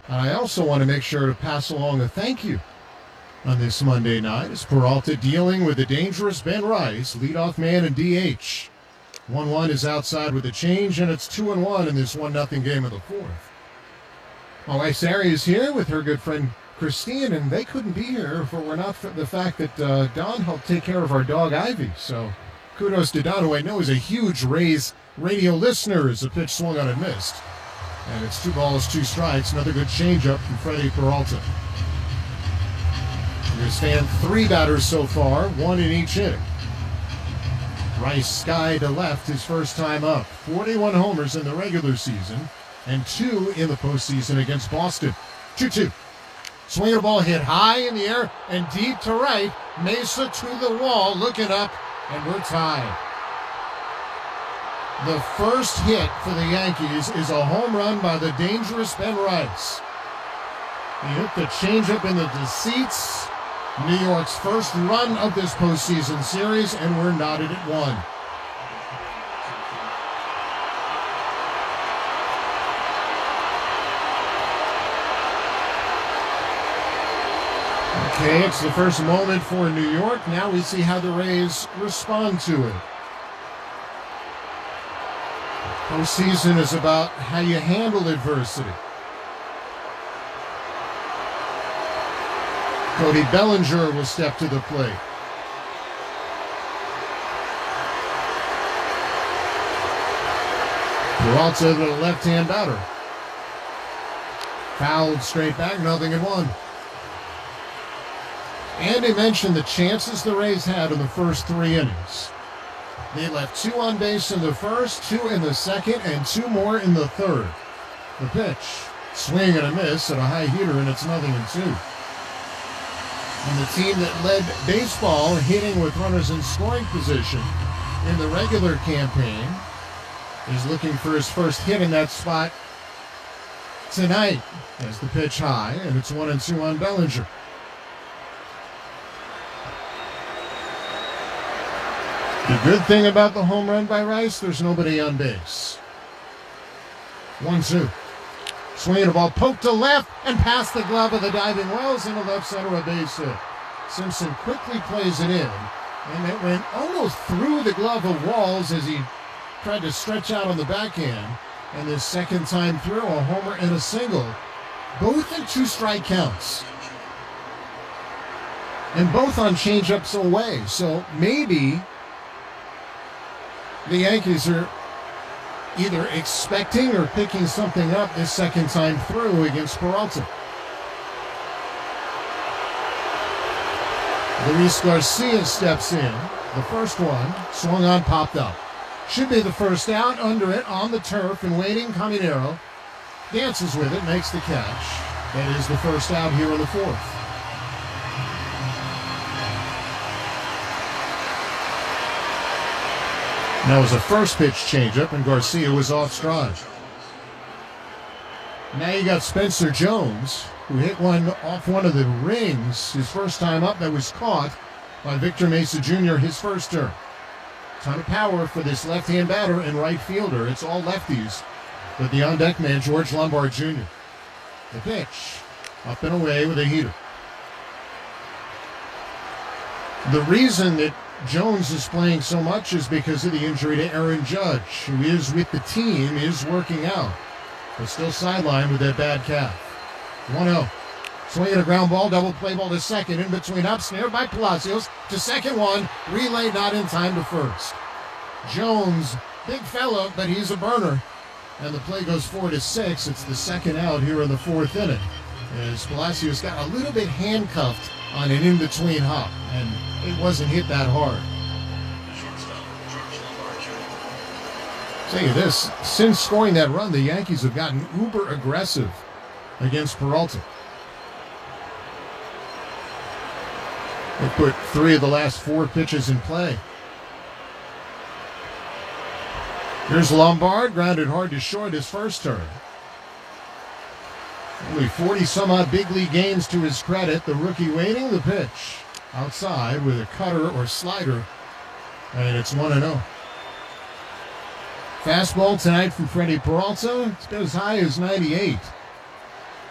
I also want to make sure to pass along a thank you on this Monday night as Peralta dealing with the dangerous Ben Rice, leadoff man and DH. 1-1 is outside with a change, and it's 2-1 in this 1-0 game of the fourth. My wife Sari is here with her good friend Christine, and they couldn't be here if it were not for the fact that Don helped take care of our dog Ivy. So kudos to Don, who I know is a huge Rays radio listener, as the pitch swung on and missed. And it's 2 balls, 2 strikes. Another good changeup from Freddie Peralta. We're stand 3 batters so far, 1 in each inning. Rice sky to left his first time up. 41 homers in the regular season and 2 in the postseason against Boston. 2-2. Swinging a ball hit high in the air and deep to right. Mesa to the wall, looking up, and we're tied. The first hit for the Yankees is a home run by the dangerous Ben Rice. He hit the changeup in the seats. New York's first run of this postseason series, and we're knotted at 1. Okay, it's the first moment for New York. Now we see how the Rays respond to it. Postseason is about how you handle adversity. Cody Bellinger will step to the plate. Peralta, the left-hand batter. Fouled straight back, 0-1. Andy mentioned the chances the Rays had in the first 3 innings. They left 2 on base in the first, 2 in the second, and 2 more in the third. The pitch, swing and a miss at a high heater, and it's 0-2. And the team that led baseball hitting with runners in scoring position in the regular campaign is looking for his first hit in that spot tonight as the pitch high, and it's 1-2 on Bellinger. The good thing about the home run by Rice, there's nobody on base. 1-2. Swinging a ball poked to left and past the glove of the diving Wells into left center, a base hit. Simpson quickly plays it in, and it went almost through the glove of Walls as he tried to stretch out on the backhand. And this second time through, a homer and a single, both in 2 strike counts. And both on changeups away. So maybe the Yankees are either expecting or picking something up this second time through against Peralta. Luis Garcia steps in. The first one, swung on, popped up. Should be the first out, under it, on the turf, and waiting, Caminero dances with it, makes the catch. That is the first out here in the fourth. That was a first pitch changeup, and Garcia was off stride. Now you got Spencer Jones, who hit one off one of the rings his first time up that was caught by Victor Mesa Jr. his first turn. Ton of power for this left-hand batter and right fielder. It's all lefties, but the on-deck man, George Lombard Jr. The pitch, up and away with a heater. The reason that Jones is playing so much is because of the injury to Aaron Judge, who is with the team, is working out, but still sidelined with that bad calf. 1-0. Swinging a ground ball, double play ball to second, in between up, snared by Palacios to second one, relay not in time to first. Jones, big fella, but he's a burner, and the play goes 4-6. It's the second out here in the fourth inning, as Palacios got a little bit handcuffed on an in-between hop, and it wasn't hit that hard. Tell you this, since scoring that run, the Yankees have gotten uber aggressive against Peralta. They put 3 of the last 4 pitches in play. Here's Lombard, grounded hard to short his first turn. Only 40-some-odd big league games to his credit. The rookie waiting, the pitch outside with a cutter or slider, and it's 1-0. Fastball tonight from Freddie Peralta. It's as high as 98.